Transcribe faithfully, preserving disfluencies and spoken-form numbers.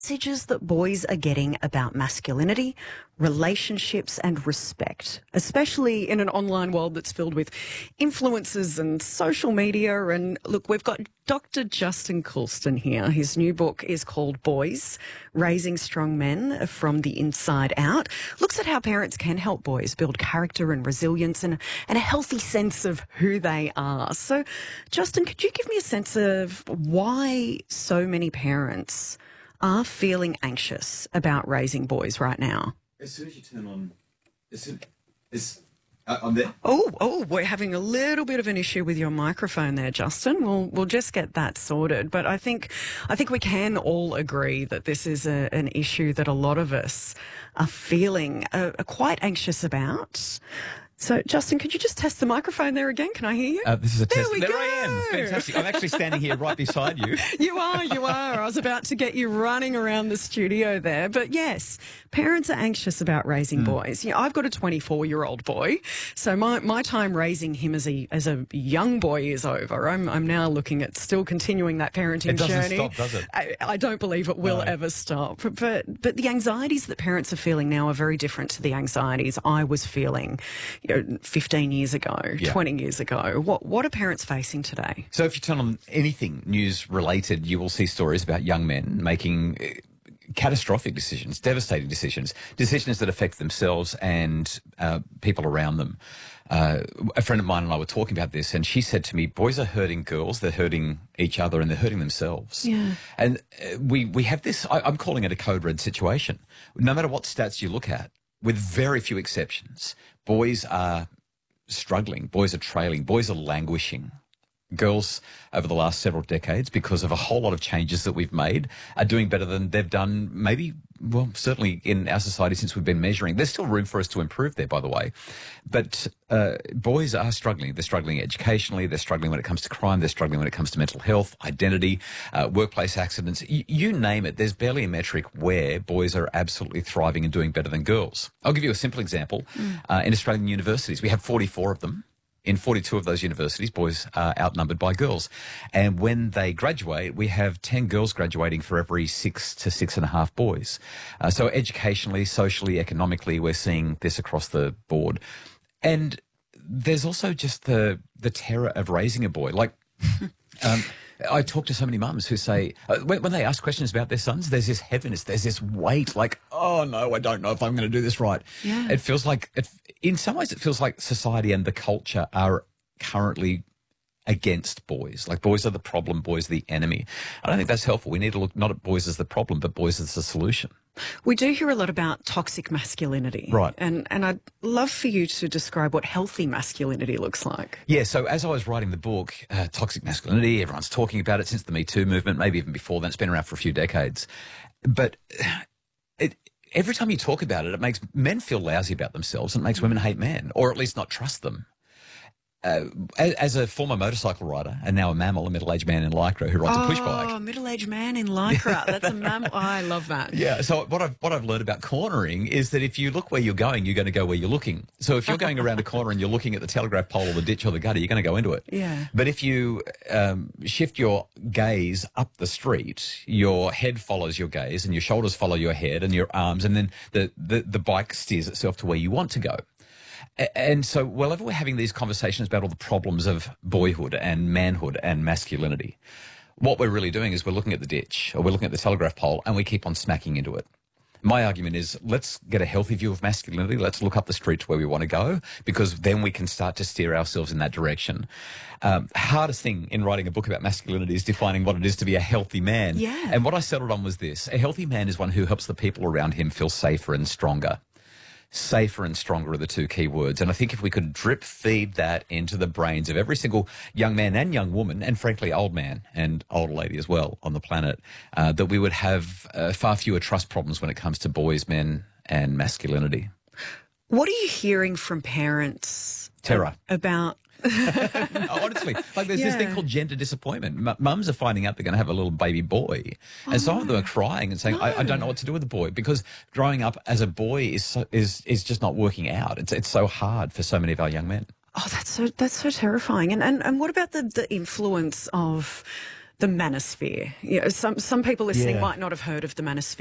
messages that boys are getting about masculinity, relationships and respect, especially in an online world that's filled with influencers and social media. And look, we've got Doctor Justin Coulston here. His new book is called Boys, Raising Strong Men from the Inside Out. Looks at how parents can help boys build character and resilience and, and a healthy sense of who they are. So, Justin, could you give me a sense of why so many parents are feeling anxious about raising boys right now? As soon as you turn on, as soon as uh, I'm there. Oh, oh, we're having a little bit of an issue with your microphone there, Justin. We'll we'll just get that sorted. But I think I think we can all agree that this is a, an issue that a lot of us are feeling uh, are quite anxious about. So, Justin, could you just test the microphone there again? Can I hear you? Uh, this is a there test. We there go. I am. Fantastic. I'm actually standing here right beside you. You are, you are. I was about to get you running around the studio there. But yes, parents are anxious about raising mm. boys. You know, I've got a twenty-four-year-old boy, so my, my time raising him as a as a young boy is over. I'm I'm now looking at still continuing that parenting it doesn't journey. Stop, does it? I, I don't believe it will no. ever stop. But but the anxieties that parents are feeling now are very different to the anxieties I was feeling, you know, fifteen years ago, yeah. twenty years ago. What what are parents facing today? So if you turn on anything news related, you will see stories about young men making uh, catastrophic decisions, devastating decisions, decisions that affect themselves and uh, people around them. Uh, a friend of mine and I were talking about this, and she said to me, boys are hurting girls, they're hurting each other, and they're hurting themselves. Yeah. And uh, we, we have this, I, I'm calling it a code red situation. No matter what stats you look at, with very few exceptions, boys are struggling, boys are trailing, boys are languishing. Girls over the last several decades, because of a whole lot of changes that we've made, are doing better than they've done maybe, well, certainly in our society since we've been measuring. There's still room for us to improve there, by the way. But uh, boys are struggling. They're struggling educationally. They're struggling when it comes to crime. They're struggling when it comes to mental health, identity, uh, workplace accidents. Y- you name it. There's barely a metric where boys are absolutely thriving and doing better than girls. I'll give you a simple example. Mm. Uh, in Australian universities, we have forty-four of them. In forty-two of those universities, boys are outnumbered by girls. And when they graduate, we have ten girls graduating for every six to six and a half boys. Uh, so educationally, socially, economically, we're seeing this across the board. And there's also just the the terror of raising a boy. Like, um, I talk to so many mums who say, uh, when, when they ask questions about their sons, there's this heaviness, there's this weight, like, oh no, I don't know if I'm going to do this right. Yeah. It feels like, it, in some ways, it feels like society and the culture are currently against boys. Like, boys are the problem, boys are the enemy. I don't think that's helpful. We need to look not at boys as the problem, but boys as the solution. We do hear a lot about toxic masculinity. Right. And and I'd love for you to describe what healthy masculinity looks like. Yeah, so as I was writing the book, uh, toxic masculinity, everyone's talking about it since the Me Too movement, maybe even before then. It's been around for a few decades. But it, every time you talk about it, it makes men feel lousy about themselves and it makes women hate men, or at least not trust them. Uh, as a former motorcycle rider and now a mammal, a middle-aged man in Lycra who rides oh, a push bike. Oh, middle-aged man in Lycra. That's a mammal. Oh, I love that. Yeah. So what I've what I've learned about cornering is that if you look where you're going, you're going to go where you're looking. So if you're going around a corner and you're looking at the telegraph pole or the ditch or the gutter, you're going to go into it. Yeah. But if you um, shift your gaze up the street, your head follows your gaze and your shoulders follow your head and your arms, and then the the, the bike steers itself to where you want to go. And so whenever we're having these conversations about all the problems of boyhood and manhood and masculinity, what we're really doing is we're looking at the ditch or we're looking at the telegraph pole and we keep on smacking into it. My argument is let's get a healthy view of masculinity. Let's look up the street to where we want to go, because then we can start to steer ourselves in that direction. Um, hardest thing in writing a book about masculinity is defining what it is to be a healthy man. Yeah. And what I settled on was this. A healthy man is one who helps the people around him feel safer and stronger. Safer and stronger are the two key words. And I think if we could drip feed that into the brains of every single young man and young woman, and frankly, old man and old lady as well on the planet, uh, that we would have uh, far fewer trust problems when it comes to boys, men and masculinity. What are you hearing from parents? Terror. About... Honestly, like there's yeah. this thing called gender disappointment. M- mums are finding out they're going to have a little baby boy, and oh, some of them are crying and saying, no. I, "I don't know what to do with the boy," because growing up as a boy is so, is is just not working out. It's it's so hard for so many of our young men. Oh, that's so that's so terrifying. And and and what about the the influence of The manosphere. You know, some some people listening Yeah. might not have heard of the manosphere.